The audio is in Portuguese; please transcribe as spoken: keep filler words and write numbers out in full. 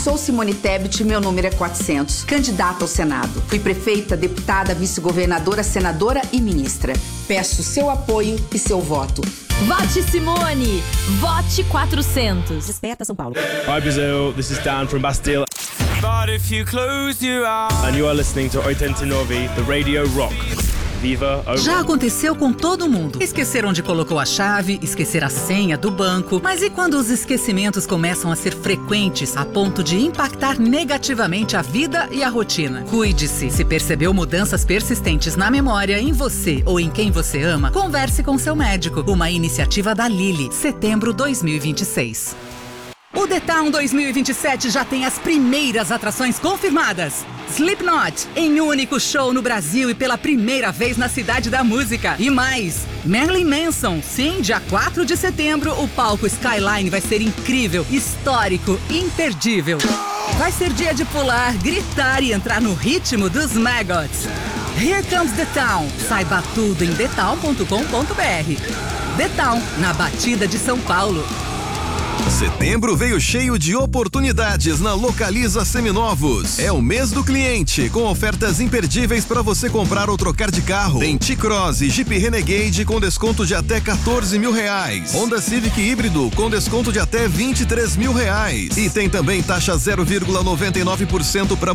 Sou Simone Tebet, meu número é quatrocentos, candidata ao Senado. Fui prefeita, deputada, vice-governadora, senadora e ministra. Peço seu apoio e seu voto. Vote Simone! Vote quatrocentos. Desperta São Paulo. Hi Brazil, this is Dan from Bastille. But if you close your eyes... And you are listening to oitenta e nove, the Radio Rock. Viva o Já aconteceu com todo mundo. Esquecer onde colocou a chave, esquecer a senha do banco. Mas e quando os esquecimentos começam a ser frequentes a ponto de impactar negativamente a vida e a rotina? Cuide-se. Se percebeu mudanças persistentes na memória, em você ou em quem você ama, converse com seu médico. Uma iniciativa da Lilly, setembro dois mil e vinte e seis. O The Town dois mil e vinte e sete já tem as primeiras atrações confirmadas. Slipknot, em único show no Brasil e pela primeira vez na Cidade da Música. E mais, Marilyn Manson. Sim, dia quatro de setembro, o palco Skyline vai ser incrível, histórico, imperdível. Vai ser dia de pular, gritar e entrar no ritmo dos Maggots. Here comes The Town. Saiba tudo em the town ponto com ponto b r. The Town, na Batida de São Paulo. Setembro veio cheio de oportunidades na Localiza Seminovos. É o mês do cliente, com ofertas imperdíveis para você comprar ou trocar de carro. Tem T-Cross e Jeep Renegade com desconto de até quatorze mil reais. Honda Civic híbrido com desconto de até vinte e três mil reais. E tem também taxa zero vírgula noventa e nove por cento para